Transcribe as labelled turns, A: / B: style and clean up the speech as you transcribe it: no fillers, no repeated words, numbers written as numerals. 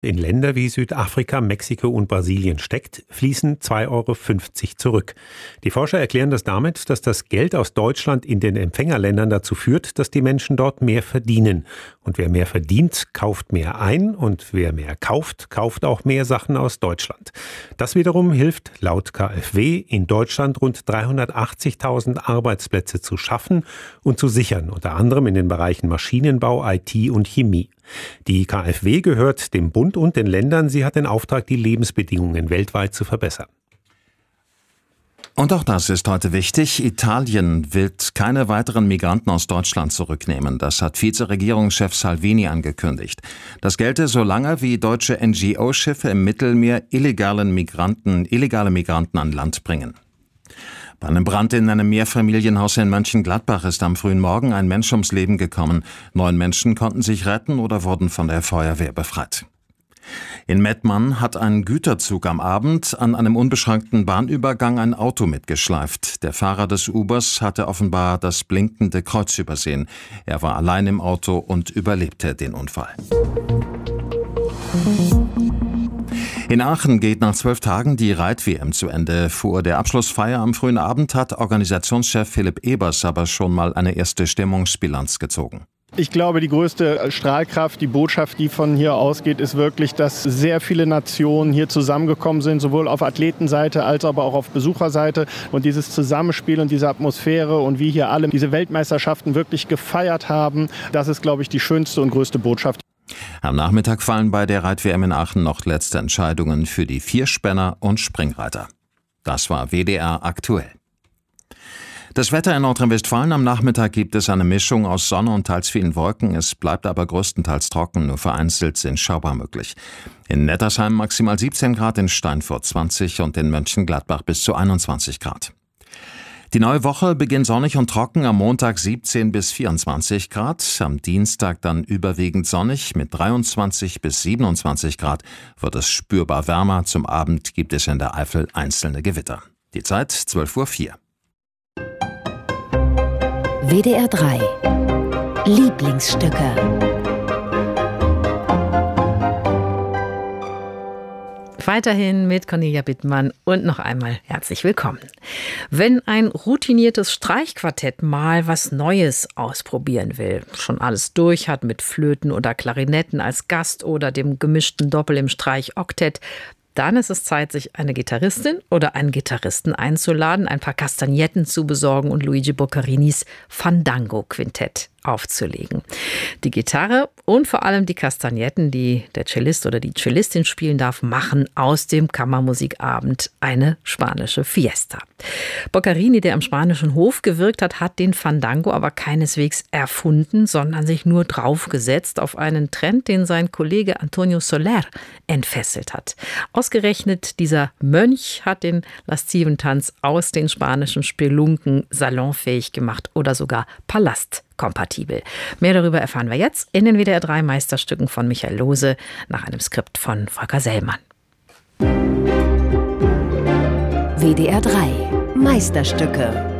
A: in Länder wie Südafrika, Mexiko und Brasilien steckt, fließen 2,50 Euro zurück. Die Forscher erklären das damit, dass das Geld aus Deutschland in den Empfängerländern dazu führt, dass die Menschen dort mehr verdienen. Und wer mehr verdient, kauft mehr ein, und wer mehr kauft, kauft auch mehr Sachen aus Deutschland. Das wiederum hilft laut KfW in Deutschland rund 380.000 Arbeitsplätze zu schaffen und zu sichern, unter anderem in den Bereichen Maschinenbau, IT und Chemie. Die KfW gehört dem Bund und den Ländern. Sie hat den Auftrag, die Lebensbedingungen weltweit zu verbessern.
B: Und auch das ist heute wichtig. Italien will keine weiteren Migranten aus Deutschland zurücknehmen. Das hat Vizeregierungschef Salvini angekündigt. Das gelte so lange, wie deutsche NGO-Schiffe im Mittelmeer illegale Migranten an Land bringen. Bei einem Brand in einem Mehrfamilienhaus in Mönchengladbach ist am frühen Morgen ein Mensch ums Leben gekommen. 9 Menschen konnten sich retten oder wurden von der Feuerwehr befreit. In Mettmann hat ein Güterzug am Abend an einem unbeschrankten Bahnübergang ein Auto mitgeschleift. Der Fahrer des Ubers hatte offenbar das blinkende Kreuz übersehen. Er war allein im Auto und überlebte den Unfall. In Aachen geht nach 12 Tagen die Reit-WM zu Ende. Vor der Abschlussfeier am frühen Abend hat Organisationschef Philipp Ebers aber schon mal eine erste Stimmungsbilanz gezogen.
C: Ich glaube, die größte Strahlkraft, die Botschaft, die von hier ausgeht, ist wirklich, dass sehr viele Nationen hier zusammengekommen sind, sowohl auf Athletenseite als aber auch auf Besucherseite. Und dieses Zusammenspiel und diese Atmosphäre und wie hier alle diese Weltmeisterschaften wirklich gefeiert haben, das ist, glaube ich, die schönste und größte Botschaft.
B: Am Nachmittag fallen bei der Reit-WM in Aachen noch letzte Entscheidungen für die Vierspänner und Springreiter. Das war WDR aktuell. Das Wetter in Nordrhein-Westfalen: am Nachmittag gibt es eine Mischung aus Sonne und teils vielen Wolken. Es bleibt aber größtenteils trocken, nur vereinzelt sind Schauer möglich. In Nettersheim maximal 17 Grad, in Steinfurt 20 und in Mönchengladbach bis zu 21 Grad. Die neue Woche beginnt sonnig und trocken, am Montag 17 bis 24 Grad, am Dienstag dann überwiegend sonnig, mit 23 bis 27 Grad wird es spürbar wärmer. Zum Abend gibt es in der Eifel einzelne Gewitter. Die Zeit 12:04 Uhr.
D: WDR 3 Lieblingsstücke.
E: Weiterhin mit Cornelia Bittmann und noch einmal herzlich willkommen. Wenn ein routiniertes Streichquartett mal was Neues ausprobieren will, schon alles durch hat mit Flöten oder Klarinetten als Gast oder dem gemischten Doppel im Streichoktett, dann ist es Zeit, sich eine Gitarristin oder einen Gitarristen einzuladen, ein paar Kastagnetten zu besorgen und Luigi Boccarinis Fandango-Quintett aufzulegen. Die Gitarre und vor allem die Kastagnetten, die der Cellist oder die Cellistin spielen darf, machen aus dem Kammermusikabend eine spanische Fiesta. Boccarini, der am spanischen Hof gewirkt hat, hat den Fandango aber keineswegs erfunden, sondern sich nur draufgesetzt auf einen Trend, den sein Kollege Antonio Soler entfesselt hat. Ausgerechnet dieser Mönch hat den lasziven-Tanz aus den spanischen Spelunken salonfähig gemacht oder sogar palastkompatibel. Mehr darüber erfahren wir jetzt in den WDR 3 Meisterstücken von Michael Lohse nach einem Skript von Volker Sellmann.
D: WDR 3 Meisterstücke.